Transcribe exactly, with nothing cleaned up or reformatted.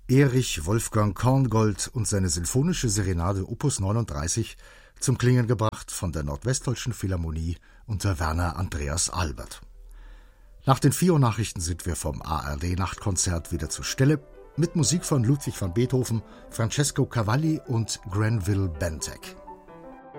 Erich Wolfgang Korngold und seine sinfonische Serenade Opus neununddreißig, zum Klingen gebracht von der Nordwestdeutschen Philharmonie unter Werner Andreas Albert. Nach den vier Uhr Nachrichten sind wir vom A R D-Nachtkonzert wieder zur Stelle mit Musik von Ludwig van Beethoven, Francesco Cavalli und Granville Bentek.